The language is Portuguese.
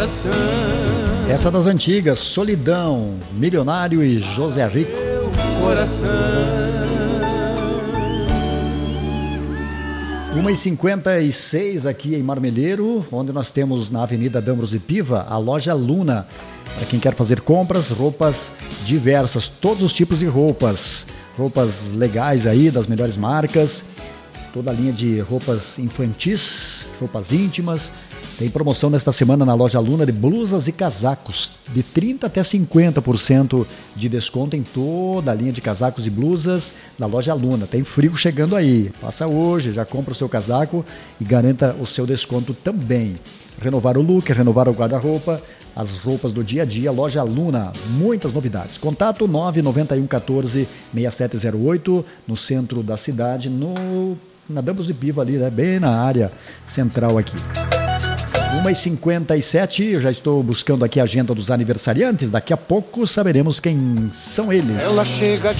Essa das antigas, Solidão, Milionário e José Rico. 1h56 aqui em Marmeleiro, onde nós temos na Avenida D'Ambros e Piva a loja Luna. Para quem quer fazer compras, roupas diversas, todos os tipos de roupas. Roupas legais aí, das melhores marcas. Toda a linha de roupas infantis, roupas íntimas. Tem promoção nesta semana na loja Luna de blusas e casacos, de 30% até 50% de desconto em toda a linha de casacos e blusas da loja Luna. Tem frio chegando aí, passa hoje, já compra o seu casaco e garanta o seu desconto também. Renovar o look, renovar o guarda-roupa, as roupas do dia a dia, loja Luna, muitas novidades. Contato 991 14 6708, no centro da cidade, na D'Ambros e Piva ali, né? Bem na área central aqui. 1h57, eu já estou buscando aqui a agenda dos aniversariantes, daqui a pouco saberemos quem são eles. Ela chega